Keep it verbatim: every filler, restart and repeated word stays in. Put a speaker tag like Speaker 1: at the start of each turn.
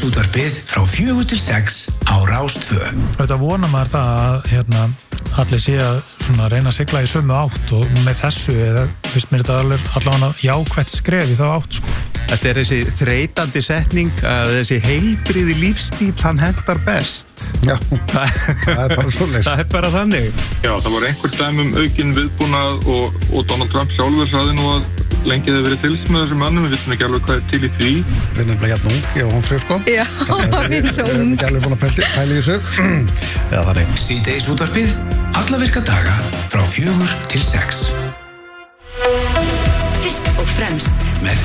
Speaker 1: Síðdegisútvarpið frá fjögur til sex á Rás tvö.
Speaker 2: Þetta vonar maður það að hérna, allir sé að svona, reyna að sigla í sömu átt og með þessu eða finnst mér þetta allavega jákvætt skref í þá átt sko.
Speaker 3: Þetta er þessi þreytandi setning að þessi heilbriði lífstíl hann hentar best.
Speaker 4: Já, það er bara svoleiðis.
Speaker 3: Það er bara þannig.
Speaker 5: Já, það var einhver dæmi um aukinn viðbúnað og, og Donald Trump sjálfur sagði nú að lengi hefði verið fylgst með þessum mannum, við veitum ekki alveg hvað er til í því.
Speaker 4: Við erum nefnilega jafn ung, ég og hún frið sko.
Speaker 6: Já, við erum svo ung.
Speaker 4: Við erum ekki alveg búin að pæli, pæli í þessu. Eða þannig.
Speaker 1: Síðdegisútvarpið, alla virka daga frá fjögur til sex.
Speaker 7: Fyrst og fremst.
Speaker 1: Með